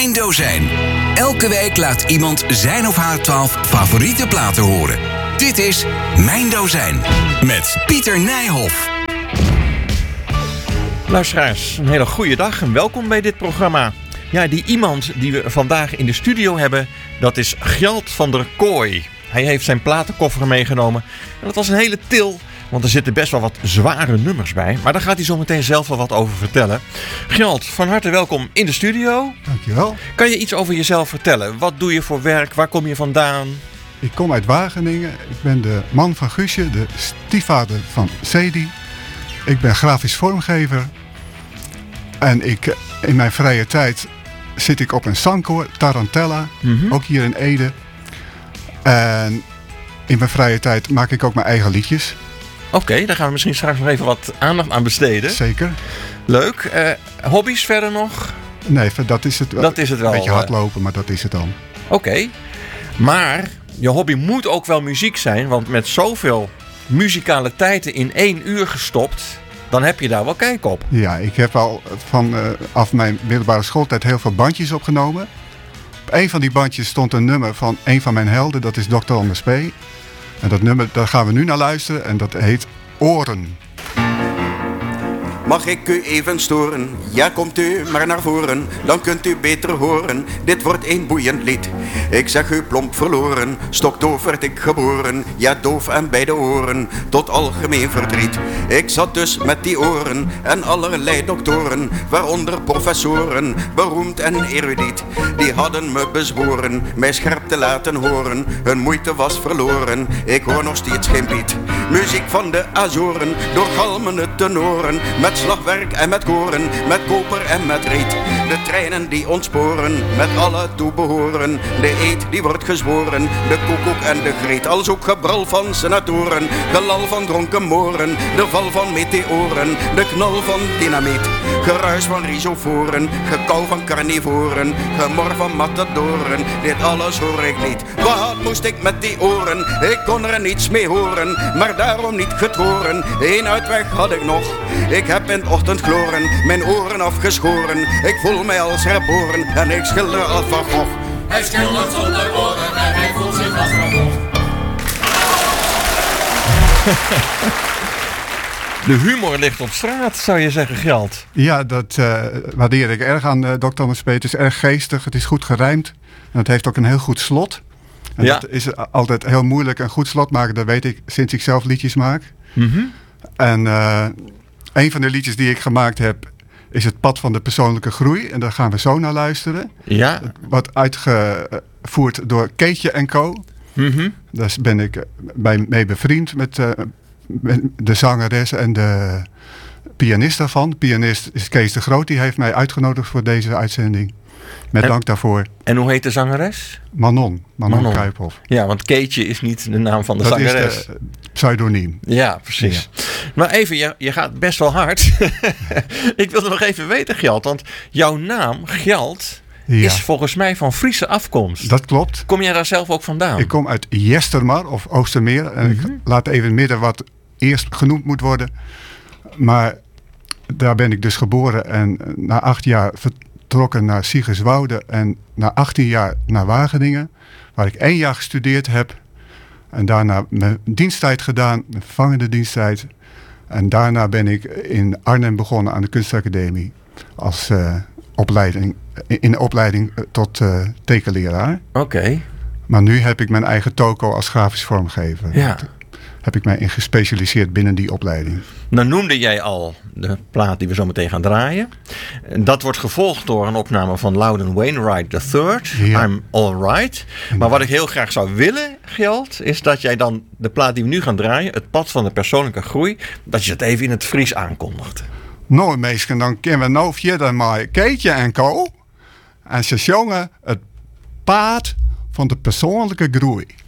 Mijn Dozijn. Elke week laat iemand zijn of haar 12 favoriete platen horen. Dit is Mijn Dozijn met Pieter Nijhoff. Luisteraars, een hele goede dag en welkom bij dit programma. Ja, die iemand die we vandaag in de studio hebben, dat is Gjalt van der Kooi. Hij heeft zijn platenkoffer meegenomen en dat was een hele til, want er zitten best wel wat zware nummers bij. Maar daar gaat hij zo meteen zelf wel wat over vertellen. Gjalt, van harte welkom in de studio. Dankjewel. Kan je iets over jezelf vertellen? Wat doe je voor werk? Waar kom je vandaan? Ik kom uit Wageningen. Ik ben de man van Guusje, de stiefvader van Cedi. Ik ben grafisch vormgever. En in mijn vrije tijd zit ik op een zangkoor, Tarantella, ook hier in Ede. En in mijn vrije tijd maak ik ook mijn eigen liedjes. Oké, daar gaan we misschien straks nog even wat aandacht aan besteden. Zeker. Leuk. Hobby's verder nog? Nee, dat is het wel. Dat is het wel. Een beetje hardlopen, maar dat is het dan. Oké. Maar je hobby moet ook wel muziek zijn, want met zoveel muzikaliteiten in 1 uur gestopt, dan heb je daar wel kijk op. Ja, ik heb al vanaf mijn middelbare schooltijd heel veel bandjes opgenomen. Op een van die bandjes stond een nummer van een van mijn helden, dat is Dr. Anders P. En dat nummer, daar gaan we nu naar luisteren en dat heet Oren. Mag ik u even storen? Ja, komt u maar naar voren, dan kunt u beter horen. Dit wordt een boeiend lied. Ik zeg u plomp verloren, stokdoof werd ik geboren. Ja, doof en bij de oren, tot algemeen verdriet. Ik zat dus met die oren en allerlei doktoren, waaronder professoren, beroemd en erudiet. Die hadden me bezworen, mij scherp te laten horen. Hun moeite was verloren, ik hoor nog steeds geen beat. Muziek van de Azoren, door galmende tenoren, met slagwerk en met koren, met koper en met riet. De treinen die ontsporen, met alle toebehoren. De eed die wordt gezworen, de koekoek en de griet. Als ook gebrul van senatoren, gelal van dronken moren. De val van meteoren, de knal van dynamiet. Geruis van rhizoforen, gekauw van carnivoren. Gemor van matadoren, dit alles hoor ik niet. Wat moest ik met die oren? Ik kon er niets mee horen, maar daarom niet getroren. Eén uitweg had ik nog, ik heb in de ochtend gloren, mijn oren afgeschoren. Ik voel mij als herboren en ik schilder als Van Gogh. Hij schildert zonder oren en hij voelt zich als Van Gogh. De humor ligt op straat, zou je zeggen, Gjalt. Ja, dat waardeer ik erg aan Dr. Anders P. Het is erg geestig, het is goed gerijmd. En het heeft ook een heel goed slot. En ja. Dat is altijd heel moeilijk, een goed slot maken. Dat weet ik sinds ik zelf liedjes maak. En een van de liedjes die ik gemaakt heb is Het Pad van de Persoonlijke Groei. En daar gaan we zo naar luisteren. Ja. Wat uitgevoerd door Keetje & Co. Daar ben ik mee bevriend met de zangeres en de pianist daarvan. De pianist is Kees de Groot. Die heeft mij uitgenodigd voor deze uitzending. Met dank daarvoor. En hoe heet de zangeres? Manon Kuiphoff. Ja, want Keetje is niet de naam van de zangeres. Dat is de pseudoniem. Ja, precies. Ja. Maar even, je gaat best wel hard. Ik wilde nog even weten, Gjalt. Want jouw naam, Gjalt, is volgens mij van Friese afkomst. Dat klopt. Kom jij daar zelf ook vandaan? Ik kom uit Jestermar of Oostermeer. En ik laat even midden wat eerst genoemd moet worden. Maar daar ben ik dus geboren. En na 8 jaar vertrokken naar Siegerswoude. En na 18 jaar naar Wageningen. Waar ik 1 jaar gestudeerd heb. En daarna mijn diensttijd gedaan. Mijn vervangende diensttijd. En daarna ben ik in Arnhem begonnen aan de kunstacademie. Als opleiding tot tekenleraar. Oké. Maar nu heb ik mijn eigen toko als grafisch vormgever. Ja. Heb ik mij in gespecialiseerd binnen die opleiding. Nou noemde jij al de plaat die we zo meteen gaan draaien. Dat wordt gevolgd door een opname van Loudon Wainwright III. Ja. I'm Alright. Maar wat ik heel graag zou willen, Gjalt, is dat jij dan de plaat die we nu gaan draaien, Het Pad van de Persoonlijke Groei, dat je het even in het Fries aankondigt. Nou meestal, dan kunnen we nou verder met Keetje & Co. En ze zongen Het Pad van de Persoonlijke Groei.